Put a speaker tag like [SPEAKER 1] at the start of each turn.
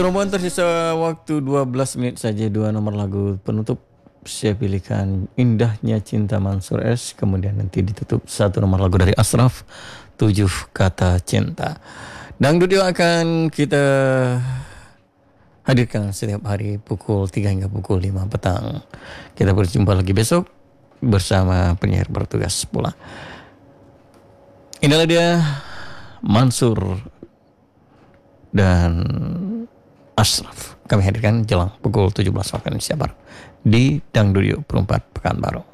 [SPEAKER 1] Rombongan tersisa waktu 12 menit saja. Dua nomor lagu penutup saya pilihkan Indahnya Cinta Mansur S. Kemudian nanti ditutup satu nomor lagu dari Ashraf, 7 Kata Cinta. Dangdut yang akan kita hadirkan setiap hari pukul 3 hingga pukul 5 petang. Kita berjumpa lagi besok bersama penyiar bertugas pula. Inilah dia Mansur dan Ashraf. Kami hadirkan jelang pukul 17 waktu Indonesia Barat di Dangdut Perumpat Pekanbaru.